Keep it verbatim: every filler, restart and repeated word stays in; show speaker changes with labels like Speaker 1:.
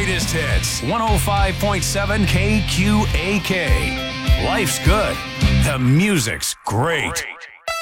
Speaker 1: greatest hits. one oh five point seven K Q A K. Life's good. The music's great.